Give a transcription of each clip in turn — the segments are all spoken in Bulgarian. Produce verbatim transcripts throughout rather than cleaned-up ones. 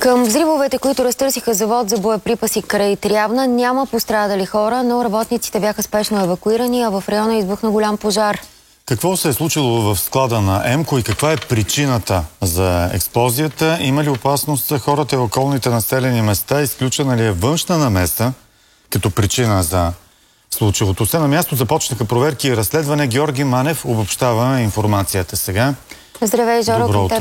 Към взривовете, които разтърсиха завод за боеприпаси край Трявна, няма пострадали хора, но работниците бяха спешно евакуирани, а в района избухна голям пожар. Какво се е случило в склада на Емко и каква е причината за експлозията? Има ли опасност за хората и околните населени места? Изключена ли е външна намеса като причина за случилото се? На място започнаха проверки и разследване. Георги Манев обобщава информацията сега. Здравей, Жоро. Добро утро.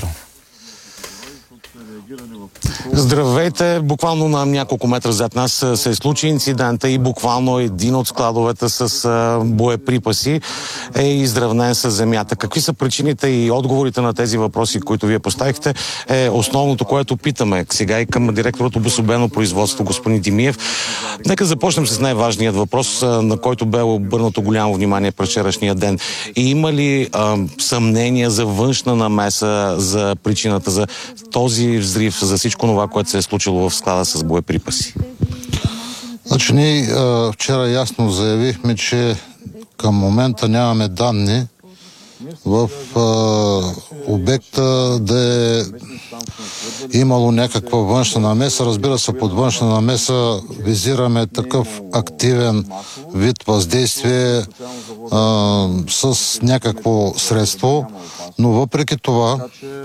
Здравейте! Буквално на няколко метра зад нас се случи инцидента и буквално един от складовете с боеприпаси е изравнен с земята. Какви са причините и отговорите на тези въпроси, които вие поставихте, е основното, което питаме сега и към директорът обособено производство господин Димиев. Нека започнем с най-важният въпрос, на който бе обърнато голямо внимание през вчерашния ден. И има ли а, съмнения за външна намеса, за причината за този взрив, за всичко това, което се е случило в склада с боеприпаси? Значи ние а, вчера ясно заявихме, че към момента нямаме данни в а, обекта да е имало някаква външна намеса. Разбира се, под външна намеса визираме такъв активен вид въздействие а, с някакво средство, но въпреки това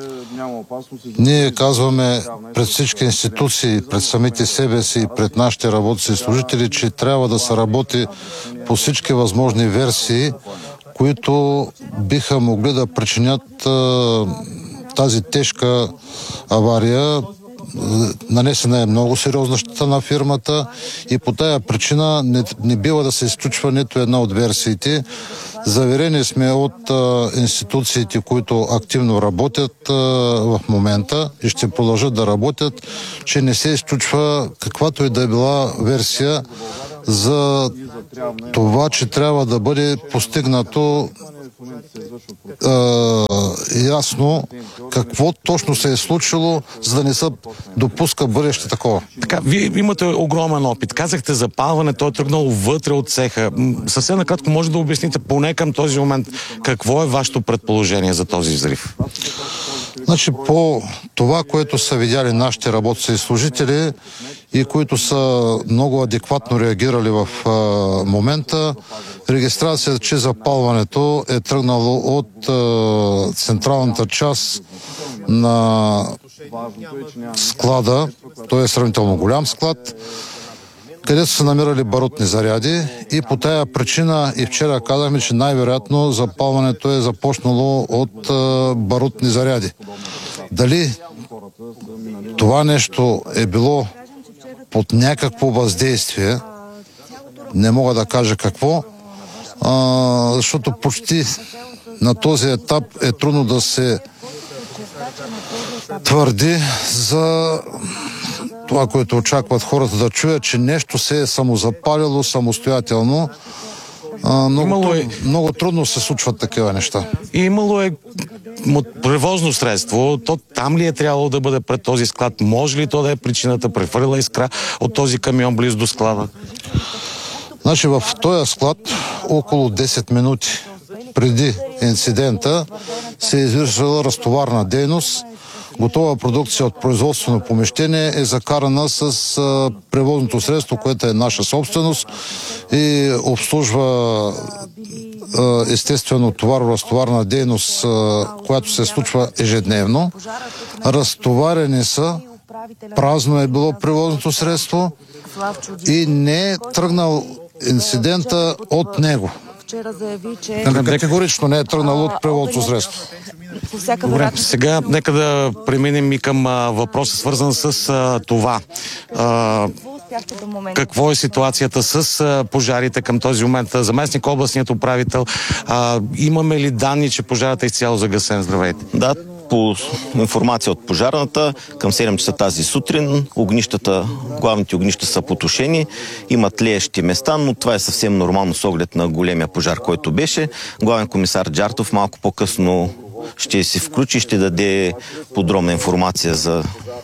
ние казваме пред всички институции, пред самите себе си и пред нашите работници и служители, че трябва да се работи по всички възможни версии, които биха могли да причинят а, тази тежка авария. Нанесена е много сериозна щета на фирмата и по тая причина не, не бива да се изключва нито една от версиите. Заверени сме от а, институциите, които активно работят а, в момента и ще продължат да работят, че не се изключва каквато и да е била версия за това, че трябва да бъде постигнато е, ясно какво точно се е случило, за да не се допуска бъдеще такова. Така, вие имате огромен опит. Казахте запалване, той е тръгнал вътре от цеха. Съвсем накратко може да обясните поне към този момент какво е вашето предположение за този взрив? Значи по това, което са видяли нашите работници и служители и които са много адекватно реагирали в а, момента, регистрацията, че запалването е тръгнало от а, централната част на склада, той е сравнително голям склад, където са намирали барутни заряди и по тая причина и вчера казахме, че най-вероятно запалването е започнало от а, барутни заряди. Дали това нещо е било под някакво въздействие, не мога да кажа какво, а, защото почти на този етап е трудно да се твърди за това, което очакват хората да чуят, че нещо се е самозапалило самостоятелно. А, много, трудно, е... много трудно се случват такива неща. И имало е превозно средство, то там ли е трябвало да бъде пред този склад? Може ли то да е причината? Прехвърля искра от този камион близо до склада? Значи в този склад около десет минути преди инцидента се е извършила разтоварна дейност. Готова продукция от производствено помещение е закарана с а, превозното средство, което е наша собственост и обслужва а, естествено товаро-разтоварна дейност, а, която се случва ежедневно. Разтоварени са, празно е било превозното средство и не е тръгнал инцидента от него. Категорично не е тръгнало от превозното средство. Добре, сега нека да преминем и към а, въпроса, свързан с а, това. А, какво е ситуацията с а, пожарите към този момент? Заместник областният управител, а, имаме ли данни, че пожарът е изцяло загасен? Здравейте. Да, по информация от пожарната, към седем часа тази сутрин огнищата, главните огнища са потушени, имат тлеещи места, но това е съвсем нормално с оглед на големия пожар, който беше. Главен комисар Джартов малко по-късно ще се включи, ще даде подробна информация за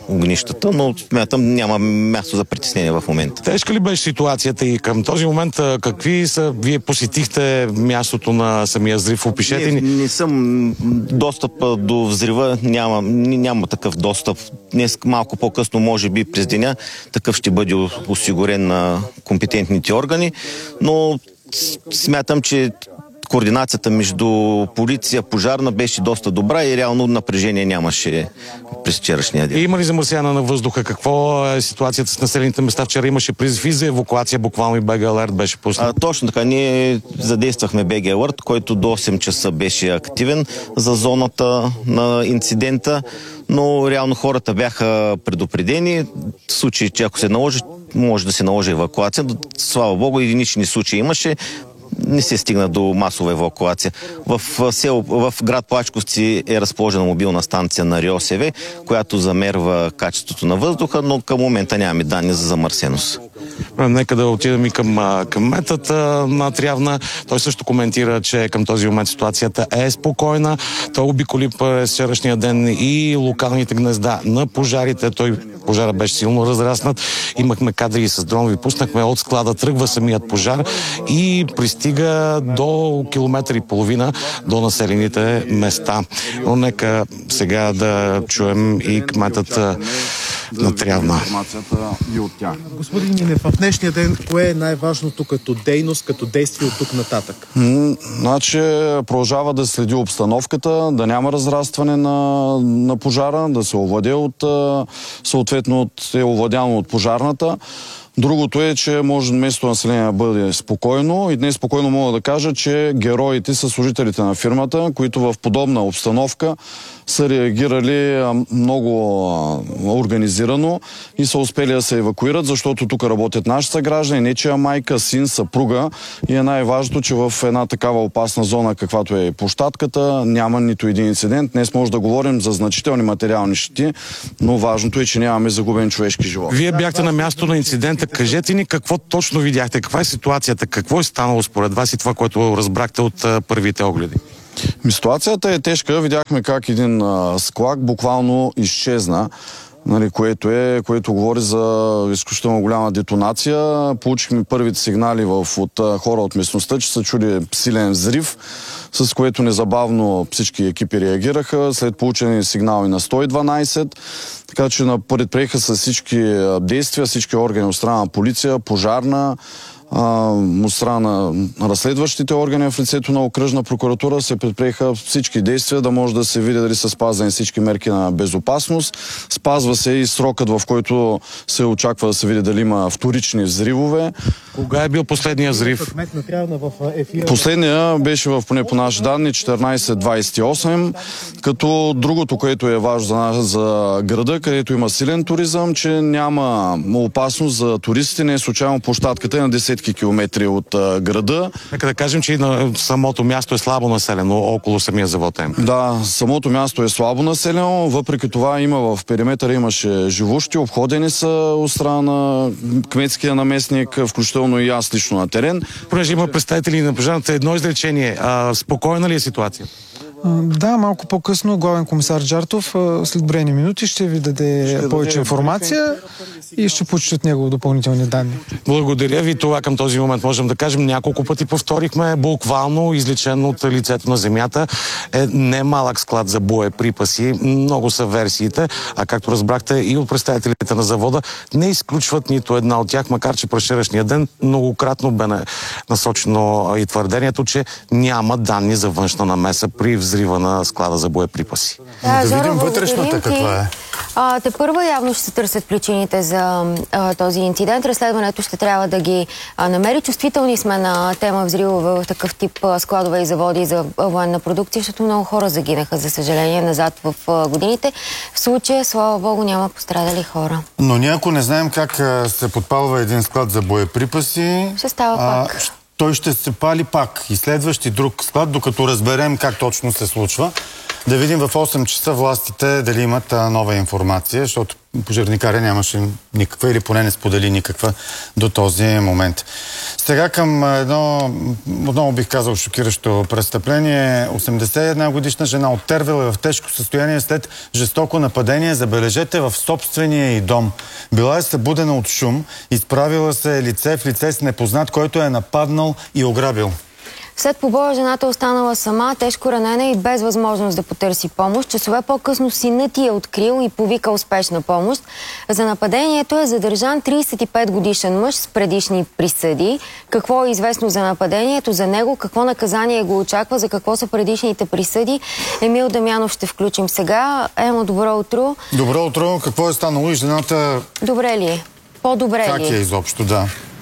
огнищата, но смятам няма място за притеснение в момента. Тежка ли беше ситуацията и към този момент какви са... Вие посетихте мястото на самия взрив? Опишете ни. Не, не съм... Достъп до взрива няма, няма такъв достъп. Днес малко по-късно, може би през деня, такъв ще бъде осигурен на компетентните органи, но смятам, че координацията между полиция, пожарна беше доста добра и реално напрежение нямаше през вчерашния ден. И има ли замърсяване на въздуха? Какво е ситуацията с населените места? Вчера имаше призив и за евакуация, буквално и БГ Алерт беше пуснат. А, точно така. Ние задействахме БГ Алерт, който до осем часа беше активен за зоната на инцидента, но реално хората бяха предупредени. В случай, че ако се наложи, може да се наложи евакуация. Слава Богу, единични случаи имаше. Не се стигна до масова евакуация. В, село, в град Плачковци е разположена мобилна станция на РИОСВ, която замерва качеството на въздуха, но към момента нямаме данни за замърсеност. Нека да отидем и към, към метата на Трявна. Той също коментира, че към този момент ситуацията е спокойна. Той обиколи през вчерашния ден и локалните гнезда на пожарите. Той пожара беше силно разраснат. Имахме кадри и с дрон. Ви пуснахме от склада. Тръгва самият пожар и пристига до километър и половина до населените места. Но нека сега да чуем и кметът на Трявна. Господин Нинев, в днешния ден кое е най-важното като дейност, като действие от тук нататък? М- значи продължава да следи обстановката, да няма разрастване на, на пожара, да се овладее от, съответно от, е овладяно от пожарната. Другото е, че може местното население да бъде спокойно и днес спокойно мога да кажа, че героите са служителите на фирмата, които в подобна обстановка са реагирали много организирано и са успели да се евакуират, защото тук работят наши съграждани, нечия майка, син, съпруга и е най-важното, че в една такава опасна зона, каквато е площадката, няма нито един инцидент. Днес може да говорим за значителни материални щети, но важното е, че нямаме загубен човешки живот. Вие бяхте на място на инцидента. Кажете ни какво точно видяхте, каква е ситуацията, какво е станало според вас и това, което разбрахте от а, първите огледи? Ситуацията е тежка. Видяхме как един а, склад буквално изчезна, нали, което, е, което говори за изключително голяма детонация. Получихме първите сигнали в, от а, хора от местността, че са чули силен взрив, с което незабавно всички екипи реагираха. След получени сигнали на сто и дванайсет, така че предприеха с всички действия, всички органи от страна на полиция, пожарна, от страна на разследващите органи в лицето на окръжна прокуратура се предприеха всички действия да може да се види дали са спазени всички мерки на безопасност. Спазва се и срокът, в който се очаква да се види дали има вторични взривове. Кога е бил последния взрив? Последния беше в, поне по наши данни, четиринайсет двайсет и осем, като другото, което е важно за нас, за града, където има силен туризъм, че няма опасност за туристите, не е случайно площадката е на десет километри от а, града. Нека да кажем, че и на самото място е слабо населено около самия завод М. Да, самото място е слабо населено, въпреки това има в периметъра имаше живущи, обходени са от страна на кметския наместник, включително и аз лично на терен. Понеже има представители на пожарната, едно изречение. А, спокойна ли е ситуация? Да, малко по-късно главен комисар Джартов след броени минути ще ви даде ще повече даде информация и ще получите от него допълнителни данни. Благодаря ви. Това към този момент можем да кажем. Няколко пъти повторихме, буквално изличен от лицето на земята е немалък склад за боеприпаси. Много са версиите, а както разбрахте и от представителите на завода, не изключват нито една от тях, макар че през вчерашния ден многократно бе насочено и твърдението, че няма данни за външна намеса при взрива на склада за боеприпаси. Да, да Жоро, видим вътрешната каква е. А, те първо явно ще се търсят причините за а, този инцидент. Разследването ще трябва да ги а, намери. Чувствителни сме на тема взривове в такъв тип а, складове и заводи за а, военна продукция, защото много хора загинаха, за съжаление, назад в а, годините. В случая, слава Богу, няма пострадали хора. Но ние, ако не знаем как а, се подпалва един склад за боеприпаси, ще става а, пак. Той ще се пали пак и следващи друг склад, докато разберем как точно се случва. Да видим в осем часа властите дали имат а, нова информация, защото пожарникаря нямаше никаква или поне не сподели никаква до този момент. Сега към едно, отново бих казал, шокиращо престъпление. осемдесет и една годишна жена от Тервел е в тежко състояние след жестоко нападение, забележете, в собствения й дом. Била е събудена от шум, изправила се лице в лице с непознат, който е нападнал и ограбил. След побоя жената е останала сама, тежко ранена и без възможност да потърси помощ. Часове по-късно синът ти е открил и повикал спешна помощ. За нападението е задържан тридесет и пет годишен мъж с предишни присъди. Какво е известно за нападението, за него, какво наказание го очаква, за какво са предишните присъди? Емил Дамянов ще включим сега. Емо, добро утро. Добро утро. Какво е станало и жената? Добре ли е? По-добре как ли е? Как е изобщо, да.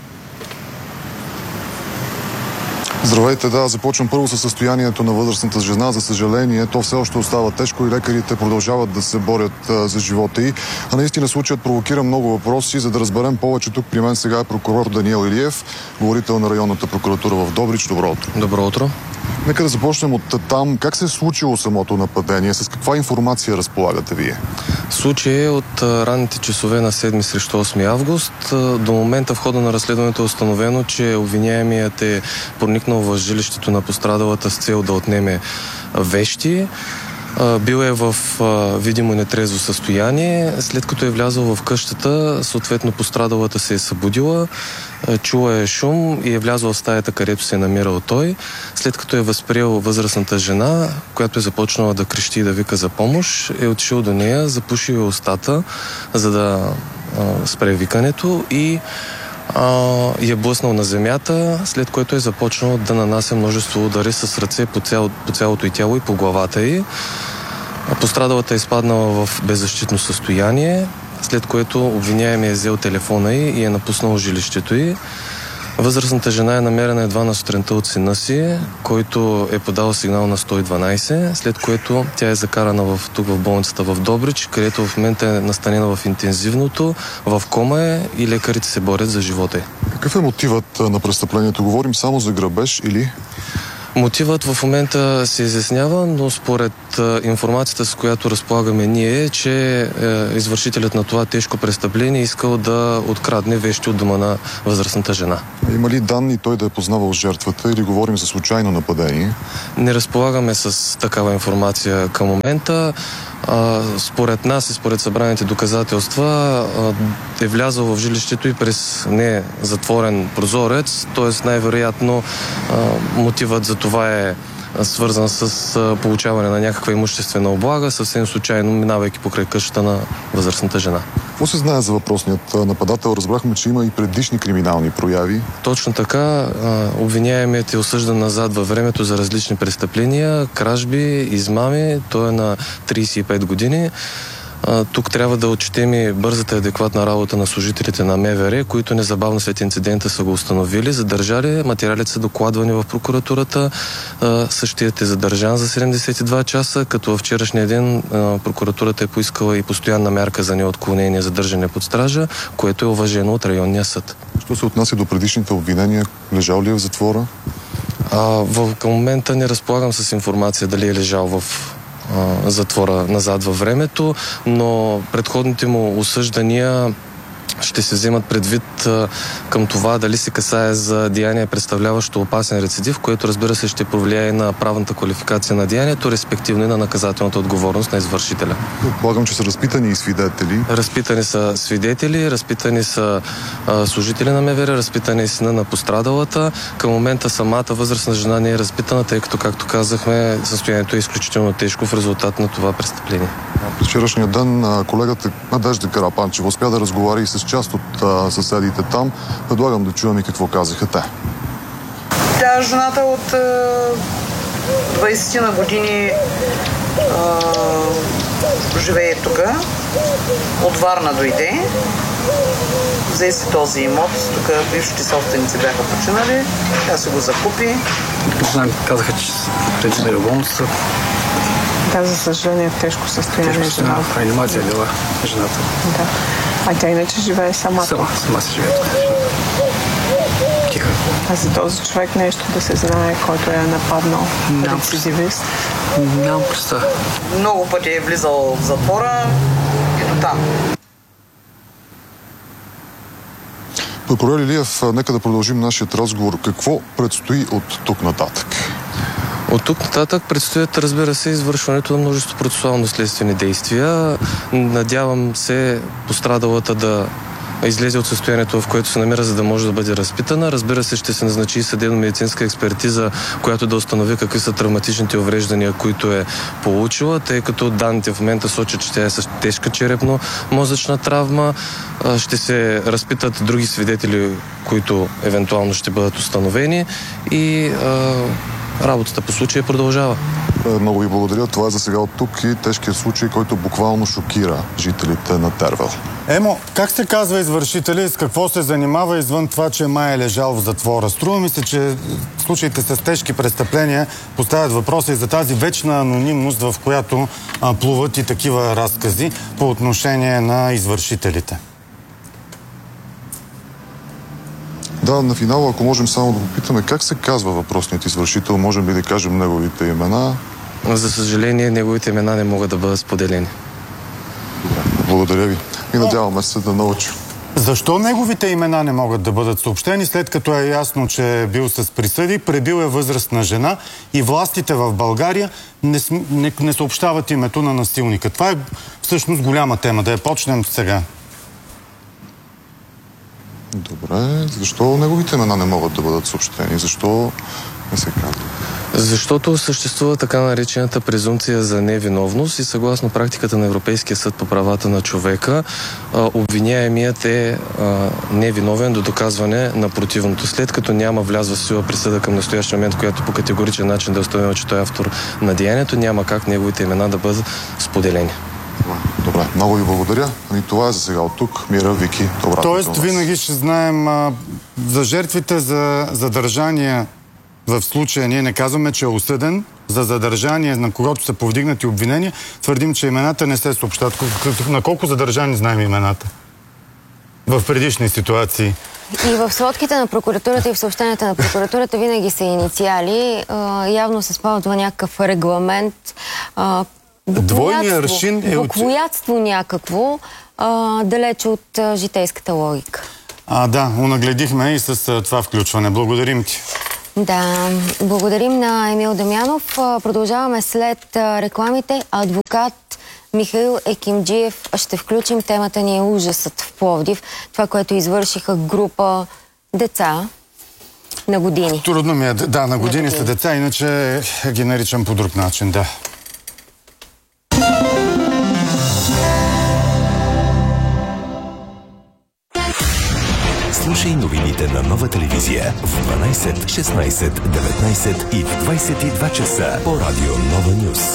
Здравейте, да, започвам първо със състоянието на възрастната жена. За съжаление, то все още остава тежко и лекарите продължават да се борят а, за живота й. А наистина случаят провокира много въпроси. За да разберем повече, тук при мен сега е прокурор Даниел Илиев, говорител на районната прокуратура в Добрич. Добро утро. Добро утро. Нека да започнем от там. Как се е случило самото нападение? С каква информация разполагате вие? Случай е от ранните часове на седми срещу осми август. До момента в хода на разследването е установено, че обвиняемият е проникнал в жилището на пострадалата с цел да отнеме вещи. Бил е в видимо нетрезво състояние. След като е влязъл в къщата, съответно пострадалата се е събудила, чула е шум и е влязъл в стаята, където се е намирал той. След като е възприел възрастната жена, която е започнала да крещи и да вика за помощ, е отишъл до нея, запушил устата, за да а, спре викането и Uh, и е блъснал на земята, след което е започнал да нанася множество удари с ръце по, цяло, по цялото й тяло и по главата й. Пострадалата е изпаднала в беззащитно състояние, след което обвиняемият е взел телефона й и е напуснал жилището й. Възрастната жена е намерена едва на сутринта от сина си, който е подал сигнал на сто и дванадесет, след което тя е закарана в, тук в болницата в Добрич, където в момента е настанена в интензивното, в кома е и лекарите се борят за живота й. Какъв е мотивът на престъплението? Говорим само за грабеж или... Мотивът в момента се изяснява, но според а, информацията, с която разполагаме ние, е, че е, извършителят на това тежко престъпление искал да открадне вещи от дома на възрастната жена. Има ли данни той да е познавал жертвата или говорим за случайно нападение? Не разполагаме с такава информация към момента. А, според нас и според събраните доказателства а, е влязъл в жилището и през не затворен прозорец, т.е. най-вероятно а, мотивът за това е свързан с а, получаване на някаква имуществена облага, съвсем случайно минавайки покрай къщата на възрастната жена. Какво се знае за въпросният нападател? Разбрахме, че има и предишни криминални прояви. Точно така. Обвиняемият е осъждан назад във времето за различни престъпления, кражби, измами. Той е на тридесет и пет години. Тук трябва да отчетем и бързата и адекватна работа на служителите на МВР, които незабавно след инцидента са го установили, задържали, материалите са докладвани в прокуратурата. Същият е задържан за седемдесет и два часа, като във вчерашния ден прокуратурата е поискала и постоянна мярка за неотклонение, задържане под стража, което е уважено от районния съд. Що се отнася до предишните обвинения, лежал ли е в затвора? А, в, към момента не разполагам с информация дали е лежал в затвора назад във времето, но предходните му осъждания ще се вземат предвид а, към това дали се касае за деяние, представляващо опасен рецидив, което разбира се ще повлияе на правната квалификация на деянието, респективно и на наказателната отговорност на извършителя. Предполагам, че са разпитани и свидетели. Разпитани са свидетели, разпитани са а, служители на МВР, разпитани и сина на пострадалата. Към момента самата възрастна жена не е разпитана, тъй като, както казахме, състоянието е изключително тежко в резултат на това престъпление. През вчерашния ден колегата Надежда Карапанчева успя да разговаря и с част от а, съседите там. Предлагам да чуем и какво казаха те. Тя жената от двайсет на години а, живее тук. От Варна дойде. Взе си този имот. Тук бившите собственици бяха починали. Тя си го закупи. Казаха, че са предвидели в болницата. Да, за съжаление в тежко състояние. Тежко състояние. Реанимация била жената. Да. А тя иначе живее сама? Сама, сама си живее тук. Тиха. А за този човек нещо да се знае, който е нападнал рецидивист? Нямам представа. Много пъти е влизал в затвора и до там. Прокурор Илиев, нека да продължим нашият разговор. Какво предстои от тук нататък? От тук нататък предстоят, разбира се, извършването на множество процесуално-следствени действия. Надявам се пострадалата да излезе от състоянието, в което се намира, за да може да бъде разпитана. Разбира се, ще се назначи съдебно-медицинска експертиза, която да установи какви са травматичните увреждания, които е получила, тъй като данните в момента сочат, че тя е с тежка черепно-мозъчна травма. Ще се разпитат други свидетели, които евентуално ще бъдат установени и а, работата по случая продължава. Много ви благодаря. Това е за сега от тук и тежкият случай, който буквално шокира жителите на Тервел. Емо, как се казва извършителя и с какво се занимава извън това, че май е лежал в затвора? Струва ми се, че случаите с тежки престъпления поставят въпроса и за тази вечна анонимност, в която а, плуват и такива разкази по отношение на извършителите. Да, на финала, ако можем само да попитаме как се казва въпросният извършител, можем ли да кажем неговите имена? За съжаление, неговите имена не могат да бъдат споделени. Добре, благодаря ви. И надяваме се да научим. Защо неговите имена не могат да бъдат съобщени, след като е ясно, че е бил с присъди, пребил е възрастна жена и властите в България не, не, не съобщават името на насилника? Това е всъщност голяма тема. Да я почнем сега. Добре. Защо неговите имена не могат да бъдат съобщени? Защо не се казва? Защото съществува така наречената презумпция за невиновност и съгласно практиката на Европейския съд по правата на човека, обвиняемият е невиновен до доказване на противното. След като няма влязла в сила присъда към настоящия момент, която по категоричен начин да установява, че той е автор на деянието, няма как неговите имена да бъдат споделени. Добре, много ви благодаря. И това е за сега от тук. Мира, Вики, добра. Тоест, винаги ще знаем а, за жертвите за задържания. В случая ние не казваме, че е осъден за задържание, на когото са повдигнати обвинения. Твърдим, че имената не се съобщат. На колко задържани знаем имената? В предишни ситуации. И в сводките на прокуратурата и в съобщенията на прокуратурата винаги са инициали. А, явно се спазват някакъв регламент. А, Двойният аршин е... Буквоядство някакво, а, далече от а, житейската логика. А, да, унагледихме и с а, това включване. Благодарим ти. Да, благодарим на Емил Дамянов. Продължаваме след рекламите. Адвокат Михаил Екимджиев ще включим. Темата ни е ужасът в Пловдив. Това, което извършиха група деца на години. Трудно ми е. Да, на години са деца, иначе ги наричам по друг начин, да. Слушай новините на Нова телевизия в дванайсет, шестнайсет, деветнайсет и в двайсет и два часа по радио Нова Нюз.